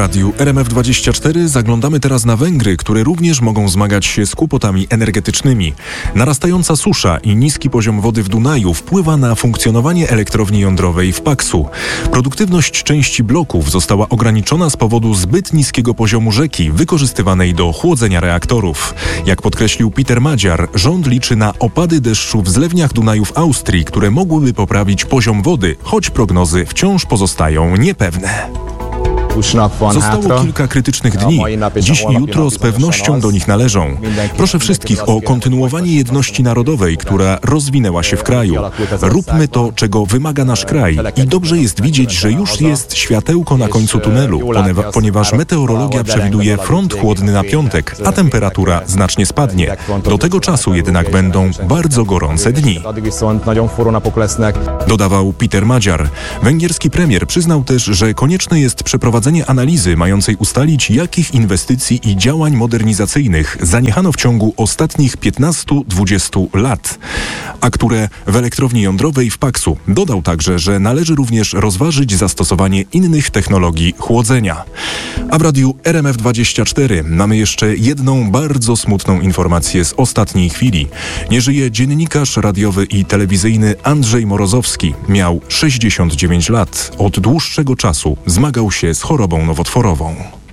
radiu RMF24 zaglądamy teraz na Węgry, które również mogą zmagać się z kłopotami energetycznymi. Narastająca susza i niski poziom wody w Dunaju wpływa na funkcjonowanie elektrowni jądrowej w Paksu. Produktywność części bloków została ograniczona z powodu zbyt niskiego poziomu rzeki wykorzystywanej do chłodzenia reaktorów. Jak podkreślił Peter Madziar, rząd liczy na opady deszczu w zlewniach Dunaju w Austrii, które mogłyby poprawić poziom wody, choć prognozy wciąż pozostają niepewne. Zostało kilka krytycznych dni. Dziś i jutro z pewnością do nich należą. Proszę wszystkich o kontynuowanie jedności narodowej, która rozwinęła się w kraju. Róbmy to, czego wymaga nasz kraj. I dobrze jest widzieć, że już jest światełko na końcu tunelu, ponieważ meteorologia przewiduje front chłodny na piątek, a temperatura znacznie spadnie. Do tego czasu jednak będą bardzo gorące dni. Dodawał Peter Madziar. Węgierski premier przyznał też, że konieczne jest przeprowadzenie analizy mającej ustalić, jakich inwestycji i działań modernizacyjnych zaniechano w ciągu ostatnich 15-20 lat, a które w elektrowni jądrowej w Paksu. Dodał także, że należy również rozważyć zastosowanie innych technologii chłodzenia. A w radiu RMF24 mamy jeszcze jedną bardzo smutną informację z ostatniej chwili. Nie żyje dziennikarz radiowy i telewizyjny Andrzej Morozowski. Miał 69 lat. Od dłuższego czasu zmagał się z chorobą nowotworową.